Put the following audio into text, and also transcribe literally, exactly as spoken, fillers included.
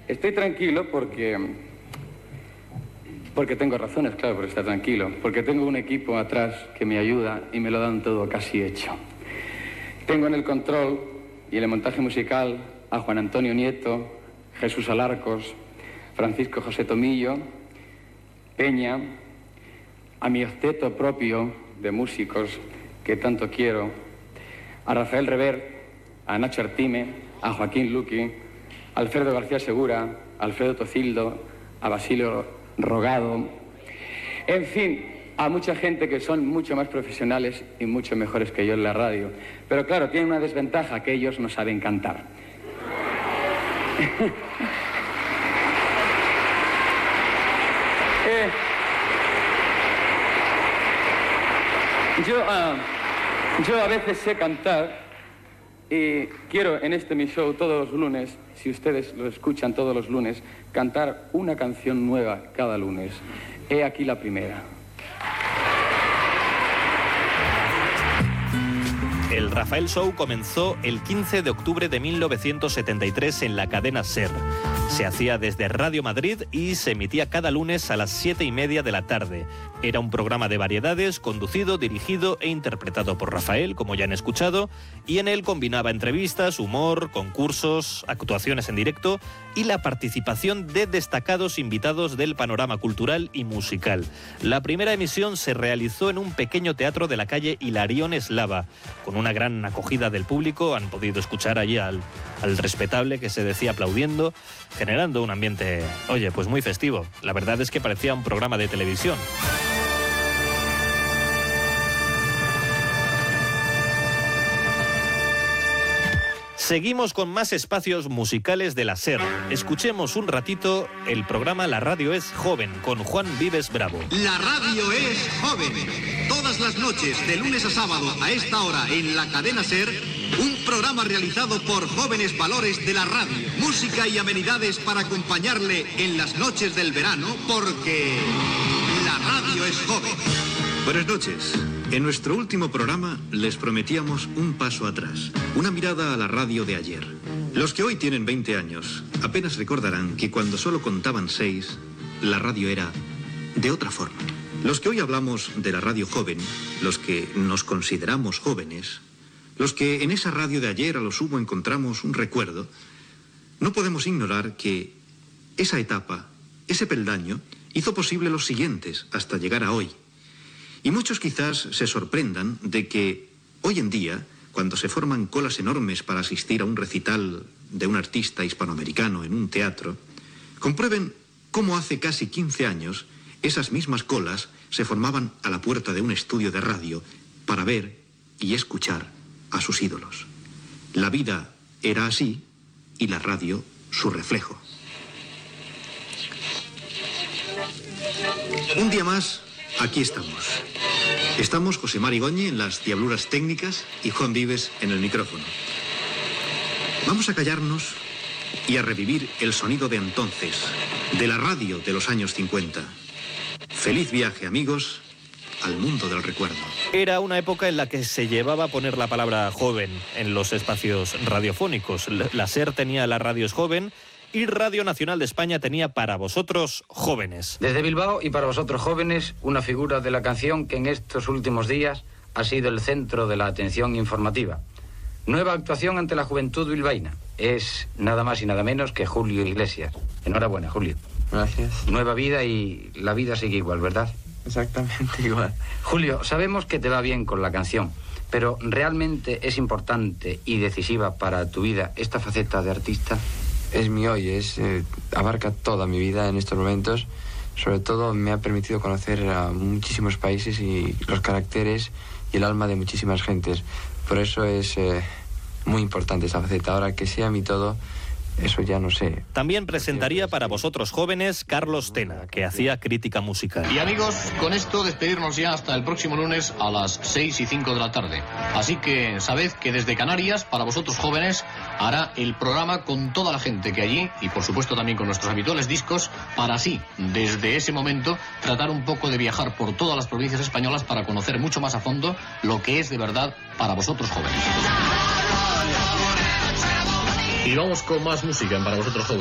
Estoy tranquilo porque... Porque tengo razones, claro, por estar tranquilo. Porque tengo un equipo atrás que me ayuda y me lo dan todo casi hecho. Tengo en el control y en el montaje musical a Juan Antonio Nieto, Jesús Alarcos, Francisco José Tomillo, Peña, a mi octeto propio de músicos que tanto quiero, a Rafael Rever, a Nacho Artime, a Joaquín Luqui, a Alfredo García Segura, a Alfredo Tocildo, a Basilio Rogado, en fin, a mucha gente que son mucho más profesionales y mucho mejores que yo en la radio. Pero claro, tienen una desventaja, que ellos no saben cantar. eh, yo, uh, yo a veces sé cantar y quiero en este mi show todos los lunes, si ustedes lo escuchan todos los lunes, cantar una canción nueva cada lunes. He aquí la primera. El Rafael Show comenzó el quince de octubre de mil novecientos setenta y tres en la cadena SER. Se hacía desde Radio Madrid y se emitía cada lunes a las siete y media de la tarde. Era un programa de variedades, conducido, dirigido e interpretado por Rafael, como ya han escuchado, y en él combinaba entrevistas, humor, concursos, actuaciones en directo y la participación de destacados invitados del panorama cultural y musical. La primera emisión se realizó en un pequeño teatro de la calle Hilarión Eslava. Con una gran acogida del público, han podido escuchar allí al, al respetable que se decía aplaudiendo, generando un ambiente, oye, pues muy festivo. La verdad es que parecía un programa de televisión. Seguimos con más espacios musicales de la SER. Escuchemos un ratito el programa La Radio es Joven, con Juan Vives Bravo. La Radio es Joven. Todas las noches, de lunes a sábado, a esta hora, en la cadena SER, un programa realizado por jóvenes valores de la radio. Música y amenidades para acompañarle en las noches del verano, porque la radio es joven. Buenas noches. En nuestro último programa les prometíamos un paso atrás, una mirada a la radio de ayer. Los que hoy tienen veinte años apenas recordarán que cuando solo contaban seis, la radio era de otra forma. Los que hoy hablamos de la radio joven, los que nos consideramos jóvenes, los que en esa radio de ayer a lo sumo encontramos un recuerdo, no podemos ignorar que esa etapa, ese peldaño, hizo posible los siguientes hasta llegar a hoy. Y muchos quizás se sorprendan de que hoy en día, cuando se forman colas enormes para asistir a un recital de un artista hispanoamericano en un teatro, comprueben cómo hace casi quince años esas mismas colas se formaban a la puerta de un estudio de radio para ver y escuchar a sus ídolos. La vida era así y la radio su reflejo. Un día más, aquí estamos. Estamos José Mari Goñi en las diabluras técnicas y Juan Vives en el micrófono. Vamos a callarnos y a revivir el sonido de entonces, de la radio de los años cincuenta. Feliz viaje, amigos, al mundo del recuerdo. Era una época en la que se llevaba a poner la palabra joven en los espacios radiofónicos. La SER tenía La Radio es Joven y Radio Nacional de España tenía Para Vosotros Jóvenes. Desde Bilbao y para vosotros jóvenes, una figura de la canción que en estos últimos días ha sido el centro de la atención informativa. Nueva actuación ante la juventud bilbaína. Es nada más y nada menos que Julio Iglesias. Enhorabuena, Julio. Gracias. Nueva vida y la vida sigue igual, ¿verdad? Exactamente igual. Julio, sabemos que te va bien con la canción, pero ¿realmente es importante y decisiva para tu vida esta faceta de artista? Es mi hoy, es, eh, abarca toda mi vida en estos momentos. Sobre todo me ha permitido conocer a muchísimos países y los caracteres y el alma de muchísimas gentes. Por eso es eh, muy importante esa faceta. Ahora que sea mi todo, eso ya no sé. También presentaría Para Vosotros Jóvenes Carlos Tena, que hacía crítica musical. Y amigos, con esto despedirnos ya hasta el próximo lunes a las seis y cinco de la tarde. Así que sabed que desde Canarias, Para Vosotros Jóvenes, hará el programa con toda la gente que allí, y por supuesto también con nuestros habituales discos, para así, desde ese momento, tratar un poco de viajar por todas las provincias españolas para conocer mucho más a fondo lo que es de verdad Para Vosotros Jóvenes. Y vamos con más música en Para Vosotros Jóvenes.